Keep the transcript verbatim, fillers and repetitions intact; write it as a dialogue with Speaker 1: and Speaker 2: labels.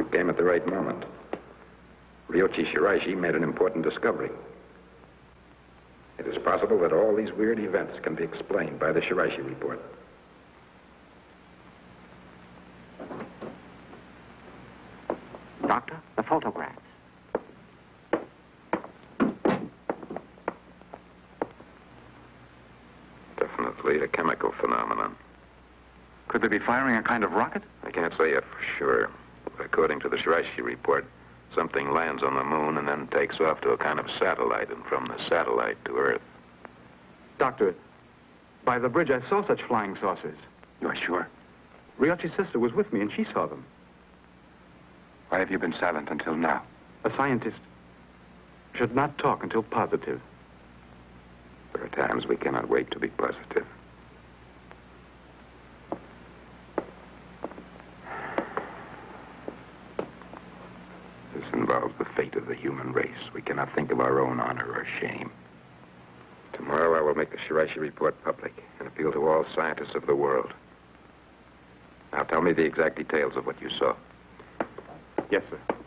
Speaker 1: It came at the right moment. Ryochi Shiraishi made an important discovery. It is possible that all these weird events can be explained by the Shiraishi report.
Speaker 2: Doctor, the photographs.
Speaker 1: Definitely a chemical phenomenon.
Speaker 2: Could they be firing a kind of rocket?
Speaker 1: I can't say it for sure. But according to the Shiraishi report, something lands on the moon and then takes off to a kind of satellite, and from the satellite to Earth.
Speaker 3: Doctor, by the bridge I saw such flying saucers.
Speaker 2: You are sure?
Speaker 3: Ryochi's sister was with me and she saw them.
Speaker 2: Why have you been silent until now?
Speaker 3: A scientist should not talk until positive.
Speaker 1: There are times we cannot wait to be positive. This involves the fate of the human race. We cannot think of our own honor or shame. Tomorrow I will make the Shiraishi report public and appeal to all scientists of the world. Now tell me the exact details of what you saw.
Speaker 3: Yes, sir.